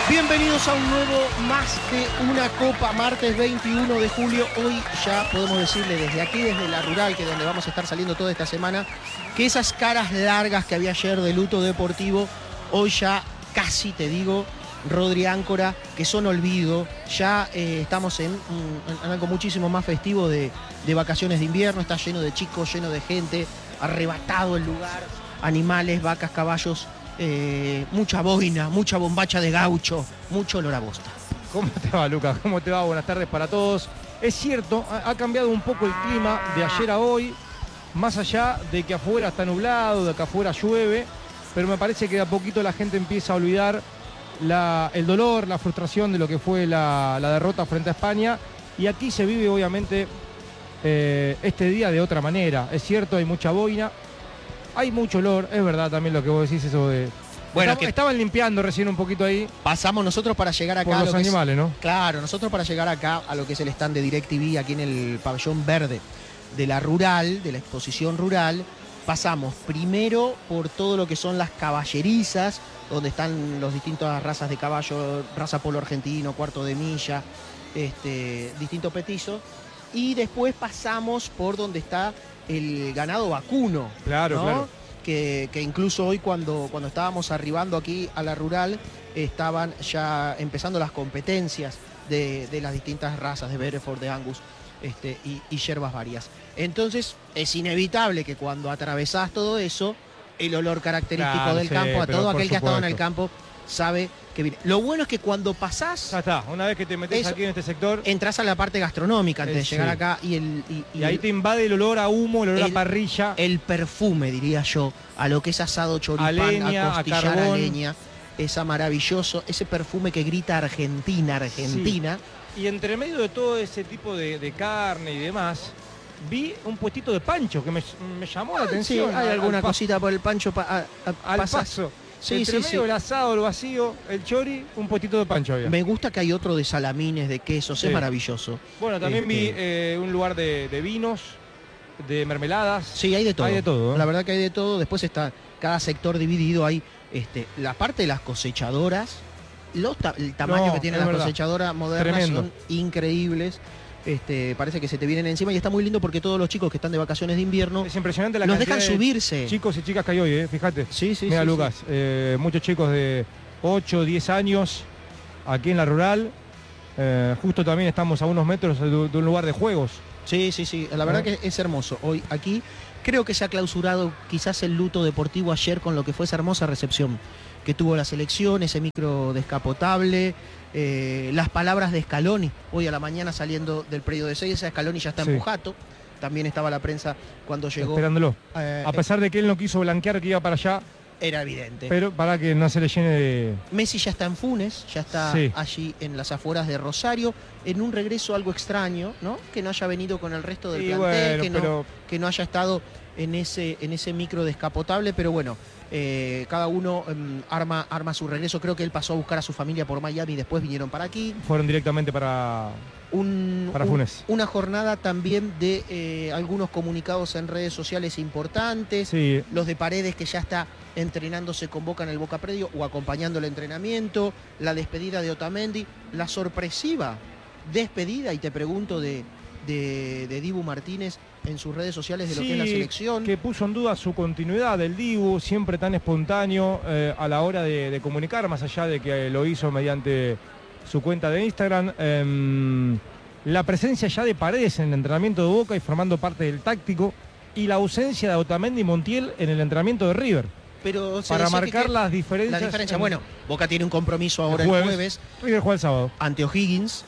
Bienvenidos a un nuevo Más de una Copa, martes 21 de julio. Hoy ya podemos decirle desde aquí, desde la Rural, que es donde vamos a estar saliendo toda esta semana, que esas caras largas que había ayer de luto deportivo, hoy ya casi, te digo, Rodri Áncora, que son olvido. Ya estamos en algo muchísimo más festivo de vacaciones de invierno. Está lleno de chicos, lleno de gente, arrebatado el lugar, animales, vacas, caballos. Mucha boina, mucha bombacha de gaucho, mucho olor a bosta. ¿Cómo te va, Lucas? ¿Cómo te va? Buenas tardes para todos. Es cierto, ha cambiado un poco el clima de ayer a hoy, más allá de que afuera está nublado, de que afuera llueve, pero me parece que de a poquito la gente empieza a olvidar el dolor, la frustración de lo que fue la derrota frente a España, y aquí se vive obviamente este día de otra manera. Es cierto, hay mucha boina, hay mucho olor, es verdad también lo que vos decís, eso de... Bueno, estaban limpiando recién un poquito ahí. Pasamos nosotros para llegar acá por los animales, ¿no? Claro, nosotros para llegar acá a lo que es el stand de DirecTV, aquí en el pabellón verde de la Rural, de la exposición rural, pasamos primero por todo lo que son las caballerizas, donde están las distintas razas de caballo, raza polo argentino, cuarto de milla, distintos petizos, y después pasamos por donde está el ganado vacuno. Claro, ¿no? claro. Que incluso hoy cuando estábamos arribando aquí a la Rural, estaban ya empezando las competencias de las distintas razas, de Hereford, de Angus y yerbas varias. Entonces es inevitable que cuando atravesás todo eso, el olor característico del campo, a todo aquel que ha estado en el campo sabe que viene. Lo bueno es que cuando pasás... Ya está, una vez que te metes aquí en este sector... Entras a la parte gastronómica antes de llegar acá y ahí te invade el olor a humo, el olor a parrilla. El perfume, diría yo, a lo que es asado, choripán, a leña, a costillar, a carbón. A leña. Esa maravilloso, ese perfume que grita Argentina. Sí. Y entre medio de todo ese tipo de carne y demás, vi un puestito de pancho que me llamó la atención. Sí, hay alguna cosita por el pancho al paso. Sí, entre medio el asado, el vacío, el chori, un puestito de pancho había. Me gusta que hay otro de salamines, de quesos, es maravilloso. Bueno, también vi un lugar de vinos, de mermeladas. Sí, hay de todo. Hay de todo, ¿eh? La verdad que hay de todo. Después está cada sector dividido. Hay la parte de las cosechadoras, el tamaño que tienen las cosechadoras modernas. Tremendo. Son increíbles. Parece que se te vienen encima y está muy lindo porque todos los chicos que están de vacaciones de invierno, es impresionante la los cantidad dejan subirse. Chicos y chicas que hay hoy, fíjate. Sí. Mira, Lucas, muchos chicos de 8, 10 años aquí en la Rural. Justo también estamos a unos metros de un lugar de juegos. Sí. La verdad que es hermoso. Hoy aquí creo que se ha clausurado quizás el luto deportivo ayer con lo que fue esa hermosa recepción que tuvo la selección, ese micro descapotable, las palabras de Scaloni, hoy a la mañana saliendo del predio de Seiza. Scaloni ya está en Pujato, también estaba la prensa cuando llegó. Esperándolo, a pesar de que él no quiso blanquear que iba para allá. Era evidente. Pero para que no se le llene de... Messi ya está en Funes, ya está allí en las afueras de Rosario, en un regreso algo extraño, ¿no? Que no haya venido con el resto del plantel, que no haya estado en ese micro descapotable, pero bueno, cada uno arma su regreso. Creo que él pasó a buscar a su familia por Miami y después vinieron para aquí. Fueron directamente para Funes. Una jornada también de algunos comunicados en redes sociales importantes. Sí. Los de Paredes, que ya está entrenándose con Boca en el Boca Predio o acompañando el entrenamiento. La despedida de Otamendi. La sorpresiva despedida, y te pregunto, de Dibu Martínez en sus redes sociales de lo que es la selección. Que puso en duda su continuidad del Dibu, siempre tan espontáneo a la hora de comunicar, más allá de que lo hizo mediante su cuenta de Instagram. La presencia ya de Paredes en el entrenamiento de Boca y formando parte del táctico, y la ausencia de Otamendi y Montiel en el entrenamiento de River. Pero para marcar las diferencias. Bueno, Boca tiene un compromiso ahora el jueves. River juega el sábado. Ante O'Higgins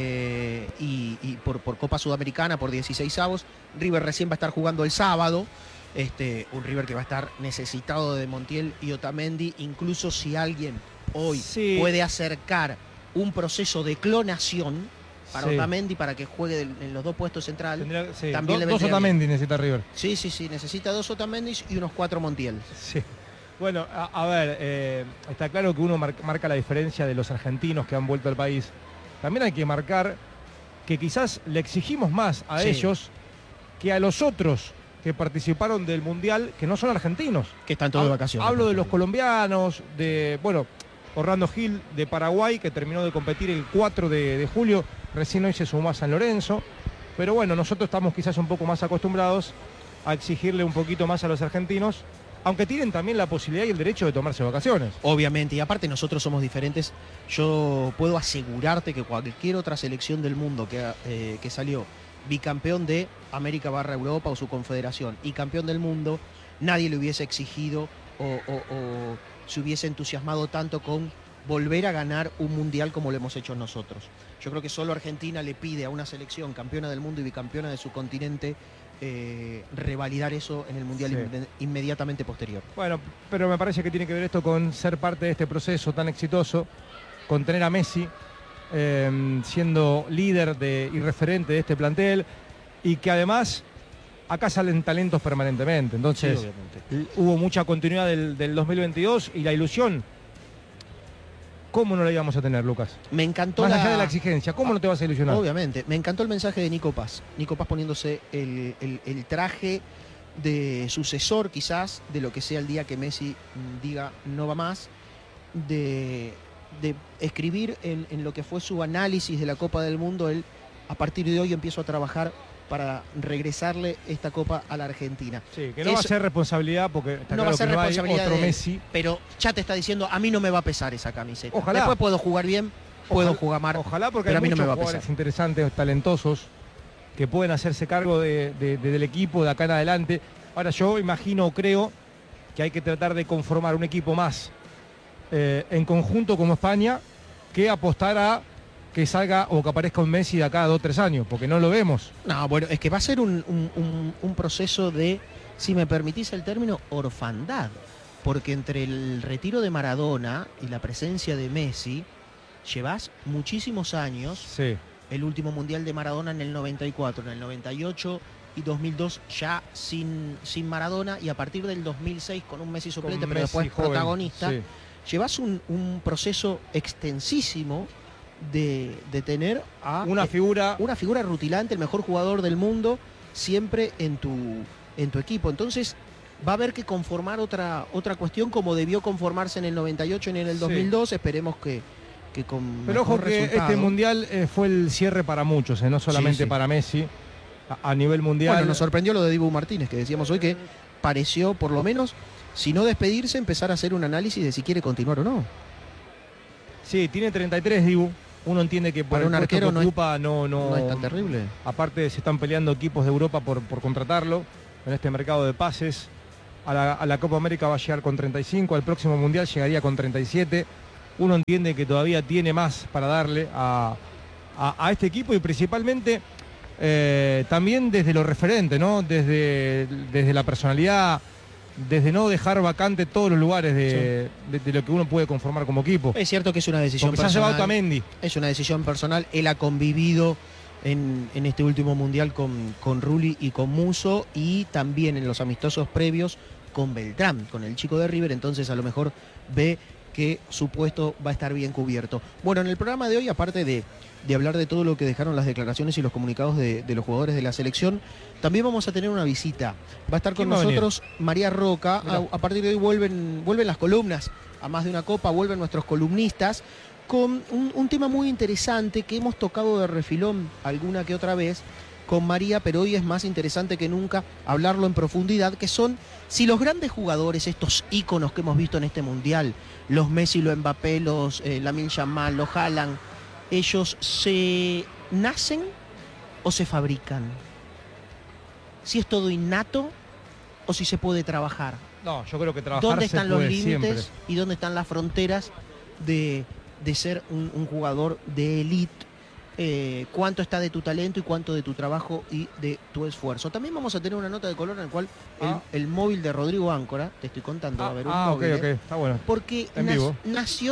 y por Copa Sudamericana, por 16avos. River recién va a estar jugando el sábado. Un River que va a estar necesitado de Montiel y Otamendi. Incluso si alguien hoy puede acercar un proceso de clonación para Otamendi, para que juegue en los dos puestos centrales. También dos Otamendi necesita River. Sí, necesita 2 Otamendis y unos 4 Montiel. Sí. Bueno, a ver, está claro que uno marca la diferencia de los argentinos que han vuelto al país. También hay que marcar que quizás le exigimos más a ellos que a los otros que participaron del Mundial, que no son argentinos. Que están todos de vacaciones. Hablo de los colombianos, Orlando Gil de Paraguay, que terminó de competir el 4 de julio, recién hoy se sumó a San Lorenzo. Pero bueno, nosotros estamos quizás un poco más acostumbrados a exigirle un poquito más a los argentinos, aunque tienen también la posibilidad y el derecho de tomarse vacaciones. Obviamente, y aparte nosotros somos diferentes. Yo puedo asegurarte que cualquier otra selección del mundo que salió bicampeón de América / Europa o su confederación y campeón del mundo, nadie le hubiese exigido o se hubiese entusiasmado tanto con volver a ganar un mundial como lo hemos hecho nosotros. Yo creo que solo Argentina le pide a una selección campeona del mundo y bicampeona de su continente revalidar eso en el mundial inmediatamente posterior. Bueno, pero me parece que tiene que ver esto con ser parte de este proceso tan exitoso, con tener a Messi siendo líder y referente de este plantel, y que además acá salen talentos permanentemente. Entonces hubo mucha continuidad del 2022 y la ilusión. ¿Cómo no la íbamos a tener, Lucas? Me encantó más allá de la exigencia, ¿cómo no te vas a ilusionar? Obviamente, me encantó el mensaje de Nico Paz. Nico Paz poniéndose el traje de sucesor quizás de lo que sea el día que Messi diga no va más, de escribir en lo que fue su análisis de la Copa del Mundo. Él, a partir de hoy empiezo a trabajar para regresarle esta Copa a la Argentina. Sí, que no va a ser responsabilidad, porque está no claro va a ser que no responsabilidad hay otro de él, Messi. pero ya te está diciendo, a mí no me va a pesar esa camiseta. Ojalá. Después puedo jugar bien, puedo jugar mal. Ojalá, porque pero hay a mí no muchos me va a jugadores pesar. interesantes, talentosos, que pueden hacerse cargo del equipo de acá en adelante. Ahora yo imagino, creo, que hay que tratar de conformar un equipo más en conjunto como España, que apostar a que salga o que aparezca un Messi de acá a 2 o 3 años, porque no lo vemos. No, bueno, es que va a ser un proceso de, si me permitís el término, orfandad. Porque entre el retiro de Maradona y la presencia de Messi, llevas muchísimos años. Sí. El último mundial de Maradona en el 94, en el 98 y 2002 ya sin Maradona, y a partir del 2006 con un Messi suplente, pero después joven, protagonista. Sí. Llevas un proceso extensísimo de tener a una figura rutilante, el mejor jugador del mundo, siempre en tu equipo. Entonces va a haber que conformar otra cuestión, como debió conformarse en el 98 y en el 2002. Esperemos que con pero ojo que resultado. Este mundial fue el cierre para muchos, no solamente para Messi, a nivel mundial. Bueno, nos sorprendió lo de Dibu Martínez, que decíamos hoy que pareció, por lo menos, si no despedirse, empezar a hacer un análisis de si quiere continuar o no. Sí, tiene 33 Dibu. Uno entiende que por para un arquero que ocupa no es tan terrible. Aparte se están peleando equipos de Europa por contratarlo en este mercado de pases. A la Copa América va a llegar con 35, al próximo Mundial llegaría con 37. Uno entiende que todavía tiene más para darle a este equipo, y principalmente también desde lo referente, ¿no? Desde la personalidad, desde no dejar vacante todos los lugares de lo que uno puede conformar como equipo. Es cierto que es una decisión personal. Porque se ha llevado Otamendi. Es una decisión personal. Él ha convivido en este último mundial con Rulli y con Musso, y también en los amistosos previos con Beltrán, con el chico de River. Entonces a lo mejor ve que su puesto va a estar bien cubierto. Bueno, en el programa de hoy, aparte de hablar de todo lo que dejaron las declaraciones y los comunicados de los jugadores de la selección, también vamos a tener una visita. Va a estar con nosotros María Roca. A partir de hoy vuelven las columnas, a más de una copa, vuelven nuestros columnistas, con un tema muy interesante que hemos tocado de refilón alguna que otra vez con María, pero hoy es más interesante que nunca hablarlo en profundidad, que son si los grandes jugadores, estos íconos que hemos visto en este mundial, los Messi, los Mbappé, los Lamine Yamal, los Haaland, ellos se nacen o se fabrican. Si es todo innato o si se puede trabajar. No, yo creo que trabajar ¿Dónde están los límites siempre, y dónde están las fronteras de ser un jugador de élite? Cuánto está de tu talento y cuánto de tu trabajo y de tu esfuerzo. También vamos a tener una nota de color en la cual el móvil de Rodrigo Áncora, te estoy contando, va a haber un móvil. Ok, está bueno. Porque en vivo. nació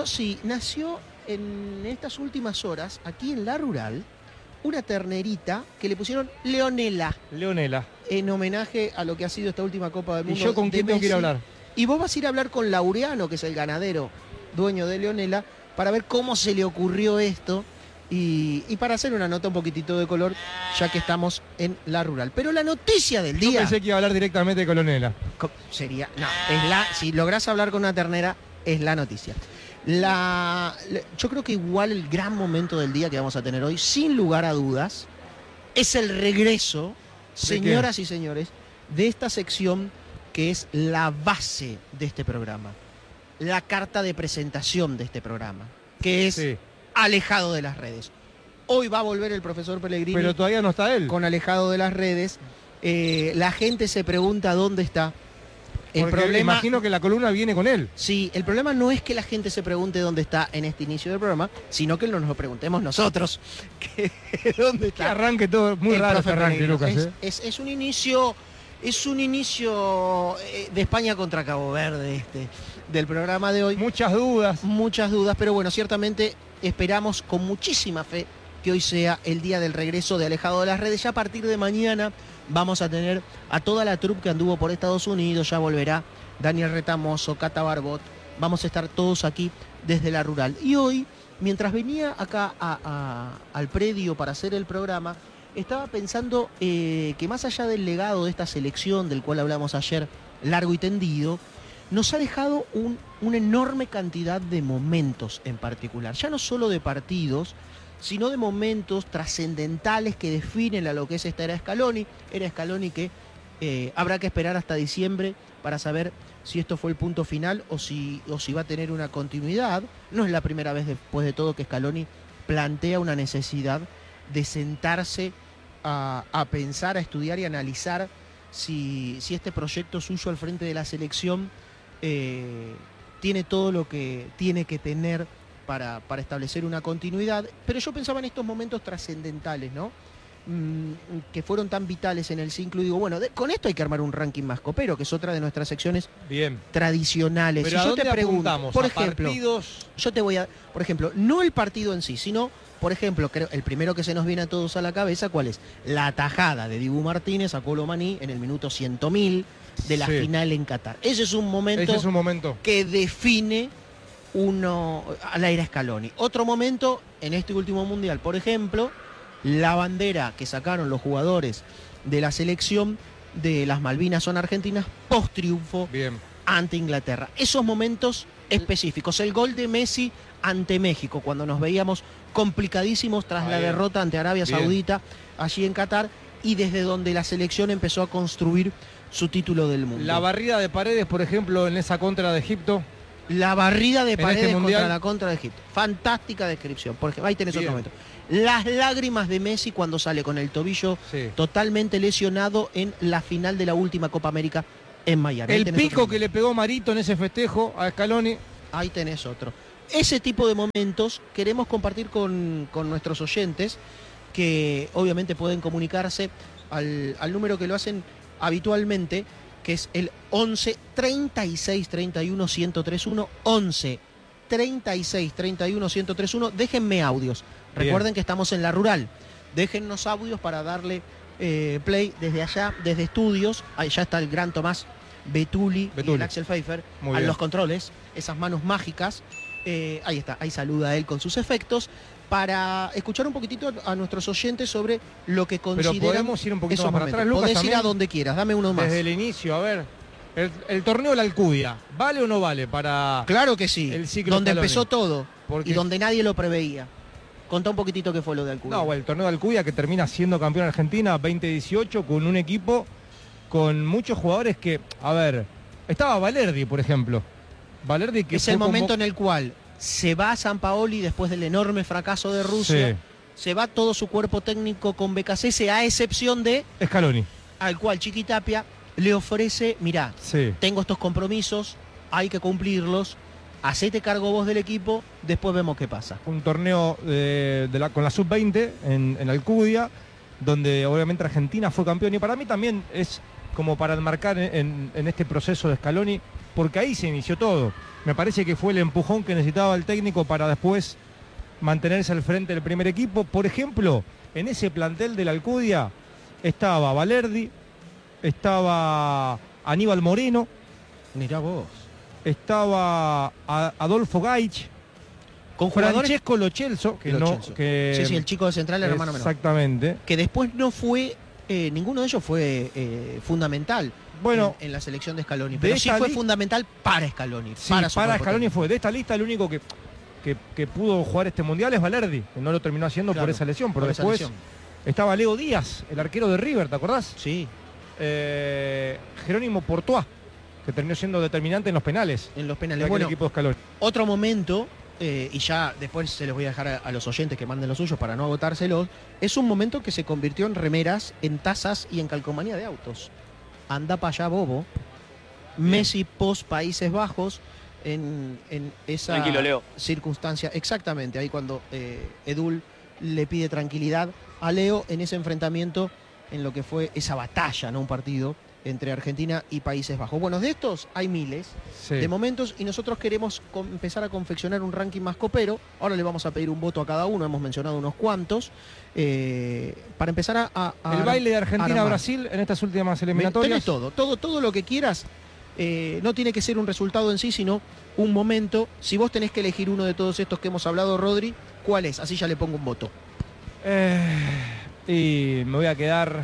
en estas últimas horas, aquí en La Rural, una ternerita que le pusieron Leonela. En homenaje a lo que ha sido esta última Copa del Mundo. ¿Y yo con quién tengo que ir a hablar? Y vos vas a ir a hablar con Laureano, que es el ganadero, dueño de Leonela, para ver cómo se le ocurrió esto. Y para hacer una nota un poquitito de color, ya que estamos en La Rural. Pero la noticia del día... Yo pensé que iba a hablar directamente con Leonela. Sería... No, si lográs hablar con una ternera, es la noticia. Yo creo que igual el gran momento del día que vamos a tener hoy, sin lugar a dudas, es el regreso, señoras y señores, de esta sección que es la base de este programa, la carta de presentación de este programa, que es alejado de las redes. Hoy va a volver el profesor Pellegrini. Pero todavía no está él. Con alejado de las redes. La gente se pregunta dónde está. El problema, imagino que la columna viene con él. Sí, el problema no es que la gente se pregunte dónde está en este inicio del programa, sino que nos lo preguntemos nosotros. ¿Dónde está? Que arranque todo, muy raro este arranque, Lucas. Es un inicio de España contra Cabo Verde del programa de hoy. Muchas dudas, pero bueno, ciertamente esperamos con muchísima fe que hoy sea el día del regreso de Alejado de las Redes. Ya a partir de mañana vamos a tener a toda la troupe que anduvo por Estados Unidos, ya volverá Daniel Retamoso, Cata Barbot, vamos a estar todos aquí desde la rural. Y hoy, mientras venía acá al predio para hacer el programa, estaba pensando que más allá del legado de esta selección, del cual hablamos ayer largo y tendido, nos ha dejado una enorme cantidad de momentos en particular, ya no solo de partidos, sino de momentos trascendentales que definen a lo que es esta era Scaloni que habrá que esperar hasta diciembre para saber si esto fue el punto final o si va a tener una continuidad. No es la primera vez después de todo que Scaloni plantea una necesidad de sentarse a pensar, a estudiar y analizar si este proyecto suyo al frente de la selección tiene todo lo que tiene que tener para establecer una continuidad. Pero yo pensaba en estos momentos trascendentales, ¿no? Que fueron tan vitales en el ciclo y digo, bueno, con esto hay que armar un ranking más copero, que es otra de nuestras secciones tradicionales. Pero si yo te pregunto, por ejemplo, partidos? yo te voy a, por ejemplo, no el partido en sí, sino, por ejemplo, creo el primero que se nos viene a todos a la cabeza, ¿cuál es? La atajada de Dibu Martínez a Kolo Maní en el minuto 100.000 de la final en Qatar. Ese es un momento que define a la era Scaloni. Otro momento en este último mundial, por ejemplo, la bandera que sacaron los jugadores de la selección de las Malvinas son argentinas post triunfo ante Inglaterra. Esos momentos específicos, el gol de Messi ante México, cuando nos veíamos complicadísimos tras la derrota ante Arabia Saudita allí en Qatar, y desde donde la selección empezó a construir su título del mundo. La barrida de Paredes, por ejemplo, en esa contra de Egipto. La barrida de Paredes contra la contra de Egipto. Fantástica descripción. Por ejemplo, ahí tenés otro momento. Las lágrimas de Messi cuando sale con el tobillo totalmente lesionado en la final de la última Copa América en Miami. El pico que le pegó Marito en ese festejo a Scaloni. Ahí tenés otro. Ese tipo de momentos queremos compartir con nuestros oyentes, que obviamente pueden comunicarse al número que lo hacen habitualmente, que es el 11 36 31 1031, 11 36 31 1031. Déjenme audios. Recuerden que estamos en la rural. Déjennos audios para darle play desde allá, desde estudios. Ahí ya está el gran Tomás Betuli. Y el Axel Pfeiffer a los controles, esas manos mágicas. Ahí está, ahí saluda él con sus efectos, para escuchar un poquitito a nuestros oyentes sobre lo que consideran. Pero podemos ir un poquito más para atrás, Lucas. Podés ir a donde quieras, dame uno más. Desde el inicio, a ver. El torneo de la Alcudia, ¿vale o no vale para Claro que sí, el ciclo donde Scaloni? Empezó todo y donde nadie lo preveía. Contá un poquito qué fue lo de Alcudia. No, el torneo de Alcudia, que termina siendo campeón Argentina 2018 con un equipo con muchos jugadores que, a ver, estaba Valerdi, por ejemplo. Valerdi, que es el momento en el cual se va a Sampaoli después del enorme fracaso de Rusia. Se va todo su cuerpo técnico con BKC, a excepción de Scaloni, al cual Chiquitapia le ofrece, mirá, tengo estos compromisos, hay que cumplirlos, hacete cargo vos del equipo, después vemos qué pasa. Un torneo con la Sub-20 en Alcudia, donde obviamente Argentina fue campeón, y para mí también es como para enmarcar en este proceso de Scaloni, porque ahí se inició todo. Me parece que fue el empujón que necesitaba el técnico para después mantenerse al frente del primer equipo. Por ejemplo, en ese plantel de la Alcudia estaba Valerdi, estaba Aníbal Moreno, mirá vos, estaba Adolfo Gaich, con Francesco Lo Celso, sí, el chico de Central, el hermano menor. Exactamente. Que después no fue, ninguno de ellos fue fundamental en la selección de Scaloni, pero sí fue fundamental para Scaloni. Sí, para Scaloni fue. De esta lista el único que que pudo jugar este mundial es Valerdi, que no lo terminó haciendo por esa lesión, pero después estaba Leo Díaz, el arquero de River, ¿te acordás? Sí. Jerónimo Portuá, que terminó siendo determinante en los penales. En los penales. Bueno, equipo de Scaloni. Otro momento, y ya después se los voy a dejar a los oyentes que manden los suyos para no agotárselos, es un momento que se convirtió en remeras, en tazas y en calcomanía de autos. Anda para allá, bobo. Bien. Messi post Países Bajos en esa Tranquilo, Leo. Circunstancia. Exactamente, ahí cuando Edul le pide tranquilidad a Leo en ese enfrentamiento, en lo que fue esa batalla, ¿no? Un partido entre Argentina y Países Bajos. Bueno, de estos hay miles de momentos y nosotros queremos empezar a confeccionar un ranking más copero. Ahora le vamos a pedir un voto a cada uno, hemos mencionado unos cuantos, para empezar a el baile de Argentina-Brasil en estas últimas eliminatorias. Tenés todo lo que quieras. No tiene que ser un resultado en sí, sino un momento. Si vos tenés que elegir uno de todos estos que hemos hablado, Rodri, ¿cuál es? Así ya le pongo un voto. Y me voy a quedar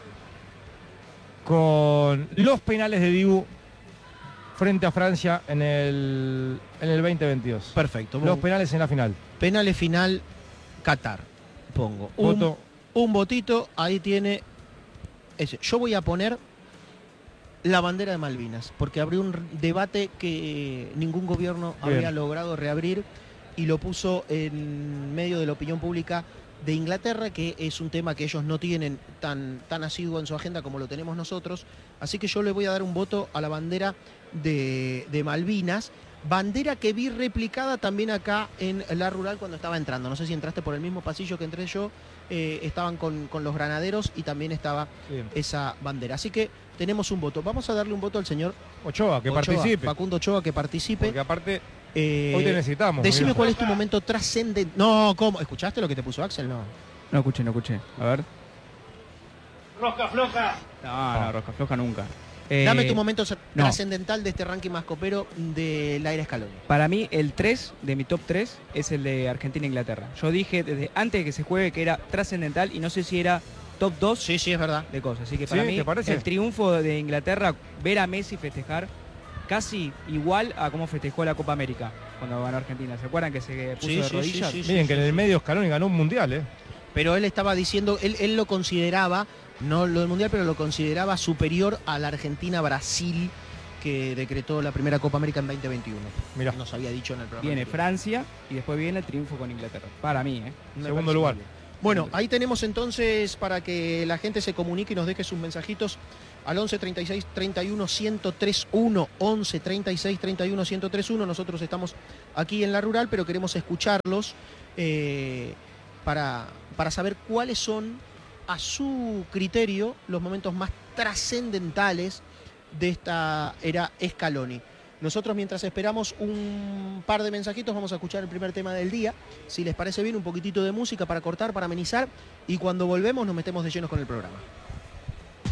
con los penales de Dibu frente a Francia en el 2022. Perfecto. Los penales en la final. Penales final, Qatar. Pongo un votito, ahí tiene ese. Yo voy a poner la bandera de Malvinas, porque abrió un debate que ningún gobierno había logrado reabrir y lo puso en medio de la opinión pública de Inglaterra, que es un tema que ellos no tienen tan asiduo en su agenda como lo tenemos nosotros. Así que yo le voy a dar un voto a la bandera de Malvinas, bandera que vi replicada también acá en la rural cuando estaba entrando. No sé si entraste por el mismo pasillo que entré yo, estaban con los granaderos y también estaba esa bandera. Así que tenemos un voto. Vamos a darle un voto al señor Ochoa, que participe. Facundo Ochoa, que participe. Porque aparte, hoy te necesitamos. Decime cuál es tu momento trascendente. No, ¿cómo? ¿Escuchaste lo que te puso Axel? No. No escuché. A ver. Rosca floja. No, rosca floja nunca. Dame tu momento trascendental de este ranking más copero del aire Scaloni. Para mí, el 3 de mi top 3 es el de Argentina-Inglaterra. Yo dije desde antes de que se juegue que era trascendental y no sé si era top 2 sí, es verdad. de cosas. Así que para mí, el triunfo de Inglaterra, ver a Messi festejar casi igual a cómo festejó la Copa América cuando ganó Argentina. ¿Se acuerdan que se puso de rodillas? Miren que en el medio Scaloni ganó un mundial, Pero él estaba diciendo, él lo consideraba, no lo del mundial, pero lo consideraba superior a la Argentina-Brasil que decretó la primera Copa América en 2021. Mirá. Nos había dicho en el programa. Viene Francia y después viene el triunfo con Inglaterra. Para mí, Segundo lugar. Bueno, ahí tenemos entonces para que la gente se comunique y nos deje sus mensajitos al 11 36 31 1031, 11 36 31 1031. Nosotros estamos aquí en la rural, pero queremos escucharlos para saber cuáles son, a su criterio, los momentos más trascendentales de esta era Scaloni. Nosotros, mientras esperamos un par de mensajitos, vamos a escuchar el primer tema del día. Si les parece bien, un poquitito de música para cortar, para amenizar, y cuando volvemos nos metemos de lleno con el programa.